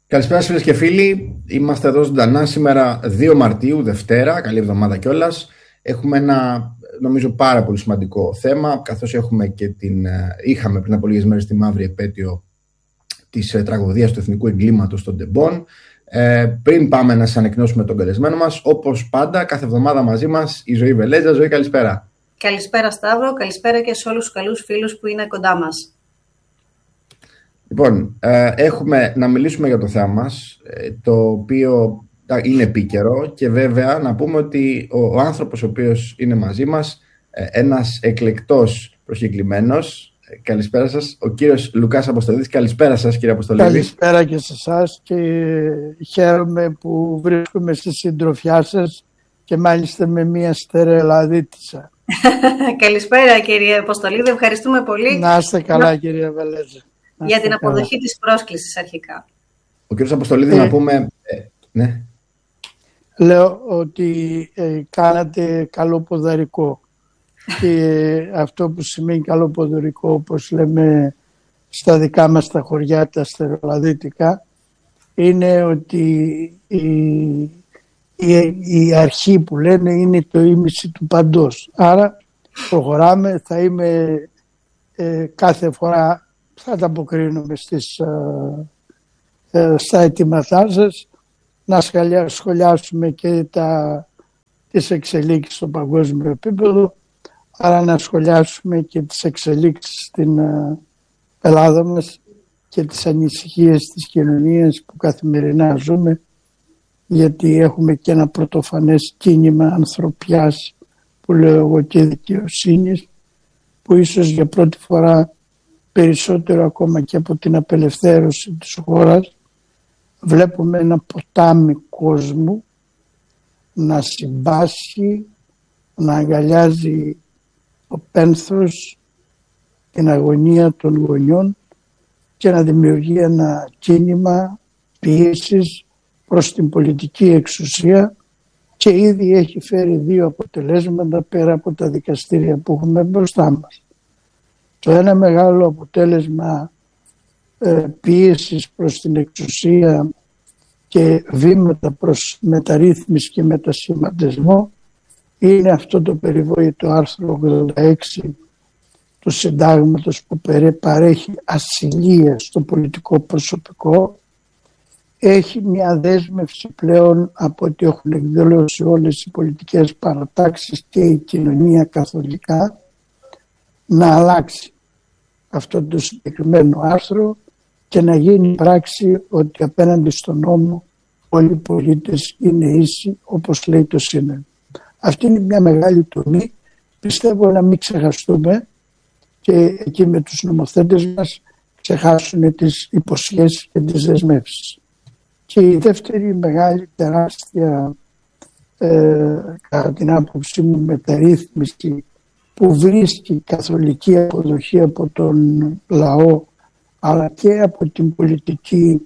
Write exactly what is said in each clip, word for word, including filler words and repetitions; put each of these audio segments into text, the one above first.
Καλησπέρα φίλες και φίλοι, είμαστε εδώ ζωντανά σήμερα δύο Μαρτίου, Δευτέρα, καλή εβδομάδα κιόλας. Έχουμε ένα νομίζω πάρα πολύ σημαντικό θέμα, καθώς έχουμε και την, είχαμε πριν από λίγες μέρες τη μαύρη επέτειο της ε, τραγωδίας του εθνικού εγκλήματος των Τεμπών. Ε, πριν πάμε να σας ανακοινώσουμε τον καλεσμένο μας, όπως πάντα κάθε εβδομάδα μαζί μας η Ζωή Βελέτζα. Ζωή, καλησπέρα. Καλησπέρα Σταύρο, καλησπέρα και σε όλους τους καλούς φίλους που είναι κοντά μας. Λοιπόν, ε, έχουμε να μιλήσουμε για το θέμα μας, ε, το οποίο είναι επίκαιρο και βέβαια να πούμε ότι ο, ο άνθρωπος ο οποίος είναι μαζί μας, ε, ένας εκλεκτός προσκεκλημένος, ε, καλησπέρα σας, ο κύριος Λουκάς Αποστολίδης. Καλησπέρα σας κύριε Αποστολίδη. Καλησπέρα και σε εσάς και χαίρομαι που βρίσκομαι στη συντροφιά σας και μάλιστα με μια στερεολαδίτισσα. Καλησπέρα κύριε Αποστολίδη, ευχαριστούμε πολύ. Να είστε καλά κύριε Βελέτζα. Για την αποδοχή καλά της πρόσκλησης αρχικά. Ο κύριος Αποστολίδη, ε, να πούμε... Ε, ναι. Λέω ότι ε, κάνατε καλό ποδαρικό και αυτό που σημαίνει καλό ποδαρικό, όπως λέμε στα δικά μας τα χωριά τα στερεολαδίτικα, είναι ότι η, η, η αρχή που λένε είναι το ίμιση του παντός. Άρα προχωράμε, θα είμαι ε, κάθε φορά θα ανταποκρίνουμε στις, ε, στα αιτήματά σας, να σχολιάσουμε και τα, τις εξελίξεις στο παγκόσμιο επίπεδο, άρα να σχολιάσουμε και τις εξελίξεις στην ε, Ελλάδα μας και τις ανησυχίες της κοινωνίας που καθημερινά ζούμε, γιατί έχουμε και ένα πρωτοφανές κίνημα ανθρωπιάς που λέω εγώ και δικαιοσύνης, που ίσως για πρώτη φορά περισσότερο ακόμα και από την απελευθέρωση της χώρας βλέπουμε ένα ποτάμι κόσμου να συμπάσχει, να αγκαλιάζει ο πένθος, την αγωνία των γονιών και να δημιουργεί ένα κίνημα πίεσης προς την πολιτική εξουσία και ήδη έχει φέρει δύο αποτελέσματα πέρα από τα δικαστήρια που έχουμε μπροστά μας. Το ένα μεγάλο αποτέλεσμα ε, πίεσης προς την εξουσία και βήματα προς μεταρρύθμιση και μετασχηματισμό είναι αυτό το περιβόητο άρθρο ογδόντα έξι του Συντάγματος που παρέχει ασυλία στο πολιτικό προσωπικό. Έχει μια δέσμευση πλέον από ό,τι έχουν εκδηλώσει όλες οι πολιτικές παρατάξεις και η κοινωνία καθολικά να αλλάξει αυτό το συγκεκριμένο άρθρο και να γίνει πράξη ότι απέναντι στον νόμο όλοι οι πολίτες είναι ίσοι, όπως λέει το Σύνταγμα. Αυτή είναι μια μεγάλη τομή, πιστεύω, να μην ξεχαστούμε και εκεί με τους νομοθέτες μας ξεχάσουν τις υποσχέσεις και τις δεσμεύσεις. Και η δεύτερη μεγάλη τεράστια ε, κατά την άποψή μου μεταρρύθμιση που βρίσκει καθολική αποδοχή από τον λαό αλλά και από την πολιτική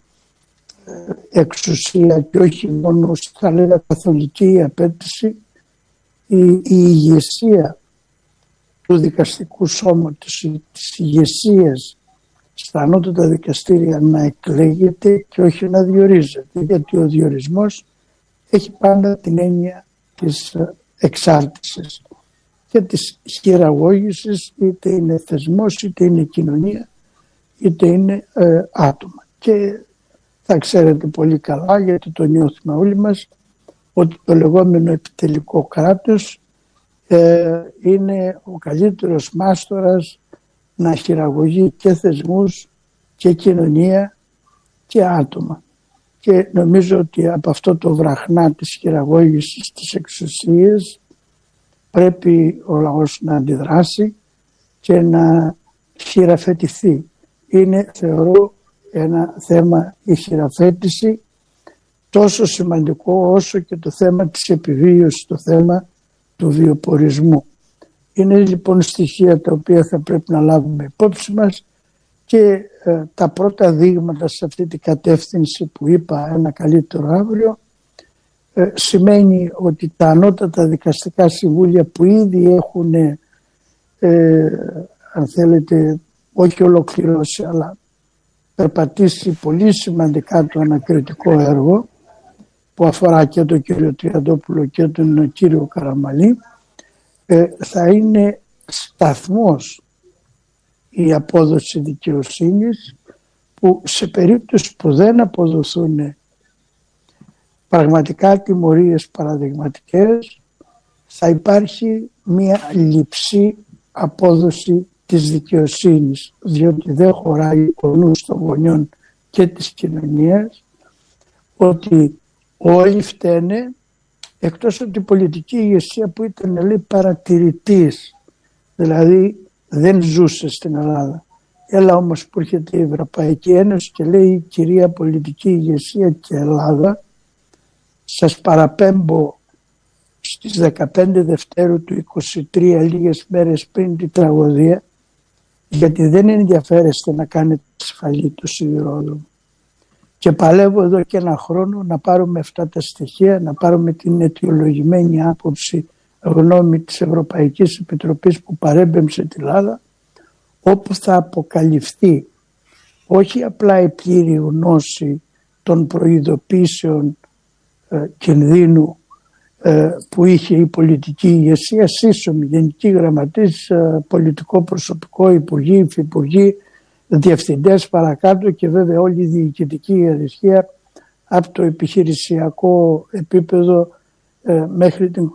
εξουσία και όχι μόνο θα λέγα καθολική απέτηση, η, η ηγεσία του δικαστικού σώματος, της ηγεσίας στα ανώτατα δικαστήρια να εκλέγεται και όχι να διορίζεται, γιατί ο διορισμός έχει πάντα την έννοια της εξάρτησης και της χειραγώγησης, είτε είναι θεσμός, είτε είναι κοινωνία, είτε είναι ε, άτομα. Και θα ξέρετε πολύ καλά, γιατί το νιώθουμε όλοι μας, ότι το λεγόμενο επιτελικό κράτος ε, είναι ο καλύτερος μάστορας να χειραγωγεί και θεσμούς και κοινωνία και άτομα. Και νομίζω ότι από αυτό το βραχνά της χειραγώγησης της εξουσίας πρέπει ο λαός να αντιδράσει και να χειραφετηθεί. Είναι, θεωρώ, ένα θέμα η χειραφέτηση τόσο σημαντικό όσο και το θέμα της επιβίωσης, το θέμα του βιοπορισμού. Είναι λοιπόν στοιχεία τα οποία θα πρέπει να λάβουμε υπόψη μας και ε, τα πρώτα δείγματα σε αυτή την κατεύθυνση που είπα, ένα καλύτερο αύριο, ε, σημαίνει ότι τα ανώτατα δικαστικά συμβούλια που ήδη έχουν ε, αν θέλετε όχι ολοκληρώσει αλλά περπατήσει πολύ σημαντικά το ανακριτικό έργο που αφορά και τον κύριο Τριαντόπουλο και τον κύριο Καραμαλή, ε, θα είναι σταθμός η απόδοση δικαιοσύνης, που σε περίπτωση που δεν αποδοθούν πραγματικά τιμωρίες παραδειγματικές, θα υπάρχει μια λειψή απόδοση της δικαιοσύνης, διότι δεν χωράει ο νους των γονιών και της κοινωνίας ότι όλοι φταίνε, εκτός από την πολιτική ηγεσία που ήταν, λέει, παρατηρητής, δηλαδή δεν ζούσε στην Ελλάδα. Έλα όμως που έρχεται η Ευρωπαϊκή Ένωση και λέει, κυρία πολιτική ηγεσία και Ελλάδα, σας παραπέμπω στις δεκαπέντε Δευτέρου του είκοσι τρία, λίγες μέρες πριν την τραγωδία, γιατί δεν ενδιαφέρεστε να κάνετε ασφαλή το σιδηρόδρομο. Και παλεύω εδώ και ένα χρόνο να πάρουμε αυτά τα στοιχεία, να πάρουμε την αιτιολογημένη άποψη γνώμη της Ευρωπαϊκής Επιτροπής που παρέμπεμψε την Ελλάδα, όπου θα αποκαλυφθεί όχι απλά η πλήρη γνώση των προειδοποίησεων ε, κινδύνου ε, που είχε η πολιτική ηγεσία, σύσσωμη, γενική γραμματής, ε, πολιτικό προσωπικό, υπουργοί, υφυπουργοί, διευθυντές παρακάτω και βέβαια όλη η διοικητική ιεραρχία από το επιχειρησιακό επίπεδο ε, μέχρι την